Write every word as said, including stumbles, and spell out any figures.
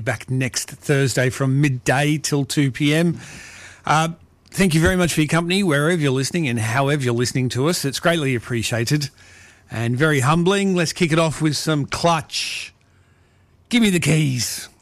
Back next Thursday from midday till two p.m. Uh, thank you very much for your company, wherever you're listening and however you're listening to us. It's greatly appreciated and very humbling. Let's kick it off with some Clutch. Give me the keys.